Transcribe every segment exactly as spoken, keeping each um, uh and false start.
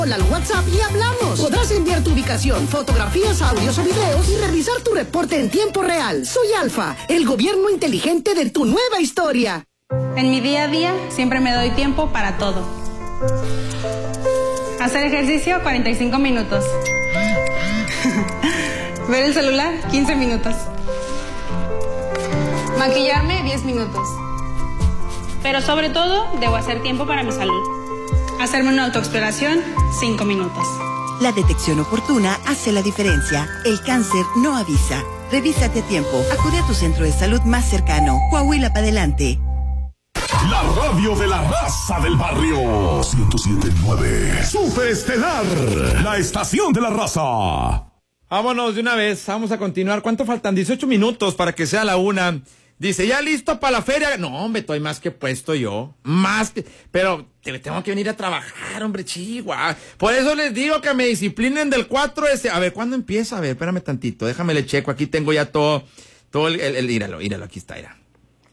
Hola al WhatsApp y hablamos. Podrás enviar tu ubicación, fotografías, audios o videos y revisar tu reporte en tiempo real. Soy Alfa, el gobierno inteligente de tu nueva historia. En mi día a día siempre me doy tiempo para todo. Hacer ejercicio cuarenta y cinco minutos. Ver el celular quince minutos. Maquillarme diez minutos. Pero sobre todo debo hacer tiempo para mi salud. Hacerme una autoexploración, cinco minutos. La detección oportuna hace la diferencia. El cáncer no avisa. Revísate a tiempo. Acude a tu centro de salud más cercano. Coahuila para adelante. La radio de la raza del barrio. ciento siete punto nueve. Super Estelar. La estación de la raza. Vámonos de una vez. Vamos a continuar. ¿Cuánto faltan? dieciocho minutos para que sea la una. Dice, ¿ya listo para la feria? No, hombre, estoy más que puesto yo. Más que... Pero te, tengo que venir a trabajar, hombre, chihuahua. Por eso les digo que me disciplinen del cuatro de... A ver, ¿cuándo empieza? A ver, espérame tantito. Déjame le checo. Aquí tengo ya todo... Todo el... el, el íralo, íralo, aquí está, íralo.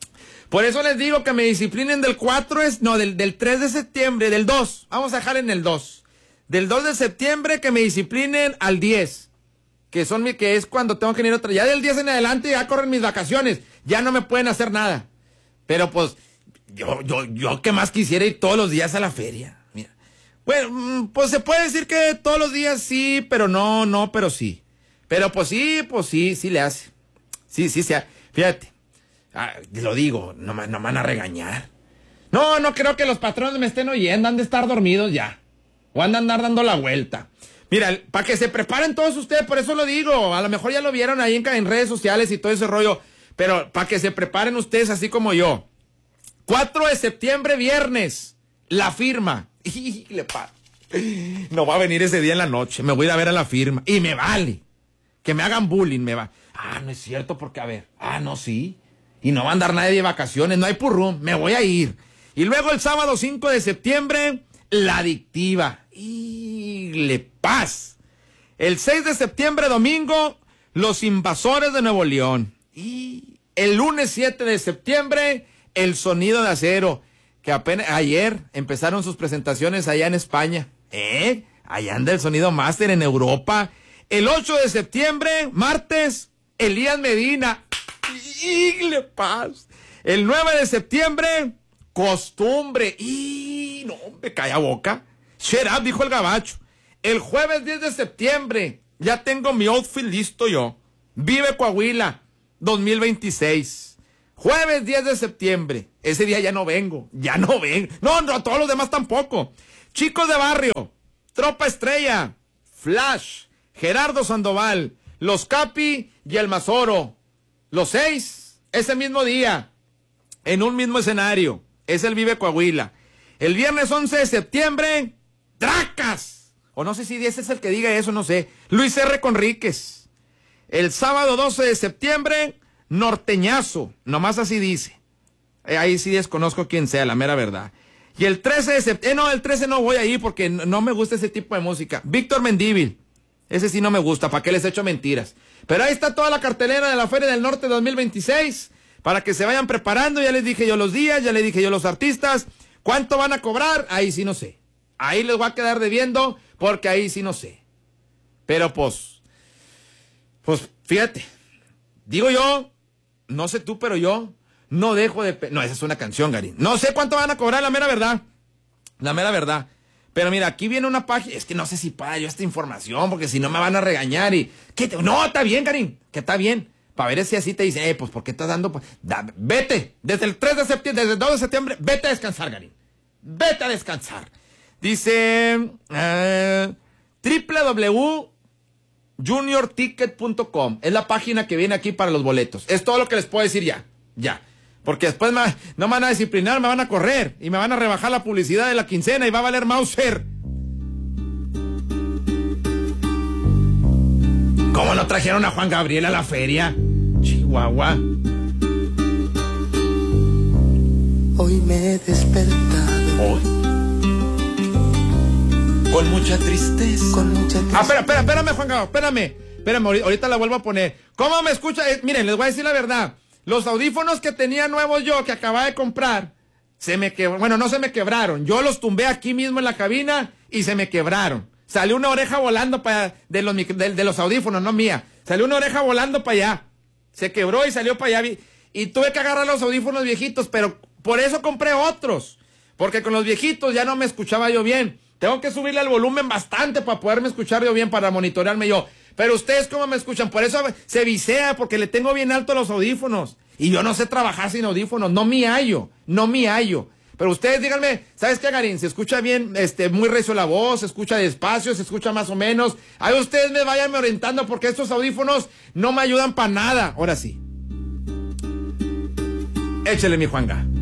Por eso les digo que me disciplinen del cuatro... Es, no, del, del tres de septiembre, del dos. Vamos a dejar en el dos. Del dos de septiembre que me disciplinen al diez. Que son mi, que es cuando tengo que ir otra. Ya del diez en adelante ya corren mis vacaciones. Ya no me pueden hacer nada. Pero pues, yo, yo, yo que más quisiera ir todos los días a la feria. Mira. Bueno, pues se puede decir que todos los días sí, pero no, no, pero sí. Pero pues sí, pues sí, sí le hace. Sí, sí, sí. Fíjate. Ah, lo digo, no, no me van a regañar. No, no creo que los patrones me estén oyendo. Han de estar dormidos ya. O andan andar dando la vuelta. Mira, para que se preparen todos ustedes, por eso lo digo. A lo mejor ya lo vieron ahí en, en redes sociales y todo ese rollo. Pero para que se preparen ustedes así como yo. cuatro de septiembre, viernes. La firma. Híjole, pa. No va a venir ese día en la noche. Me voy a ir a ver a la firma. Y me vale. Que me hagan bullying, me va. Ah, no es cierto, porque a ver. Ah, no, sí. Y no va a andar nadie de vacaciones. No hay purrum. Me voy a ir. Y luego el sábado cinco de septiembre, La Adictiva. Híjole, paz. El seis de septiembre, domingo, Los Invasores de Nuevo León. Y el lunes siete de septiembre, El Sonido de Acero, que apenas ayer empezaron sus presentaciones allá en España. ¿Eh? Allá anda el Sonido Master en Europa. El ocho de septiembre, martes, Elías Medina. ¡Híjole, paz! El nueve de septiembre, Costumbre. ¡Y no, me calla boca! Shut up, dijo el gabacho. El jueves diez de septiembre, ya tengo mi outfit listo yo. Vive Coahuila dos mil veintiséis. Jueves diez de septiembre. Ese día ya no vengo. Ya no vengo. No, no, todos los demás tampoco. Chicos de Barrio, Tropa Estrella, Flash, Gerardo Sandoval, Los Capi y el Mazoro. Los seis, ese mismo día, en un mismo escenario. Es el Vive Coahuila. El viernes once de septiembre, Tracas. O no sé si ese es el que diga eso, no sé. Luis R. Conríquez. El sábado doce de septiembre, Norteñazo. Nomás así dice. Eh, ahí sí desconozco quién sea, la mera verdad. Y el trece de septiembre, eh, no, el trece no voy a ir porque no, no me gusta ese tipo de música. Víctor Mendívil. Ese sí no me gusta, ¿para qué les echo mentiras? Pero ahí está toda la cartelera de la Feria del Norte dos mil veintiséis. Para que se vayan preparando, ya les dije yo los días, ya les dije yo los artistas. ¿Cuánto van a cobrar? Ahí sí no sé. Ahí les voy a quedar debiendo porque ahí sí no sé. Pero pues, pues fíjate, digo yo, no sé tú, pero yo no dejo de... Pe- no, esa es una canción, Garín. No sé cuánto van a cobrar, la mera verdad. La mera verdad. Pero mira, aquí viene una página, es que no sé si pueda yo esta información, porque si no me van a regañar y... ¿Qué te... No, está bien, Garín, que está bien. Para ver si así te dicen, eh, pues, ¿por qué estás dando? Da, vete, desde el tres de septiembre, desde el dos de septiembre, vete a descansar, Garín. Vete a descansar. Dice, eh, doble u doble u doble u punto junior ticket punto com. Es la página que viene aquí para los boletos. Es todo lo que les puedo decir ya, ya. Porque después me, no me van a disciplinar, me van a correr y me van a rebajar la publicidad de la quincena y va a valer Mauser. ¿Cómo no trajeron a Juan Gabriel a la feria? Chihuahua. Hoy me he despertado. Hoy. Con mucha tristeza. Con mucha tristeza. Ah, espera, espera, espérame, Juan Gabriel, espérame. Espérame, ahorita la vuelvo a poner. ¿Cómo me escucha? Eh, miren, les voy a decir la verdad. Los audífonos que tenía nuevos yo, que acababa de comprar, Se me quebraron, bueno, no se me quebraron, yo los tumbé aquí mismo en la cabina y se me quebraron. Salió una oreja volando para de los, de, de los audífonos, no mía. Salió una oreja volando para allá. Se quebró y salió para allá. Y tuve que agarrar los audífonos viejitos, pero por eso compré otros. Porque con los viejitos ya no me escuchaba yo bien. Tengo que subirle el volumen bastante para poderme escuchar yo bien, para monitorearme yo. Pero ustedes, ¿cómo me escuchan? Por eso se visea, porque le tengo bien alto los audífonos. Y yo no sé trabajar sin audífonos, no me hallo, no me hallo. Pero ustedes díganme, ¿sabes qué, Garín? Se escucha bien, este, muy recio la voz, se escucha despacio, se escucha más o menos. Ahí ustedes me vayan orientando porque estos audífonos no me ayudan para nada. Ahora sí. Échele, mi Juanga.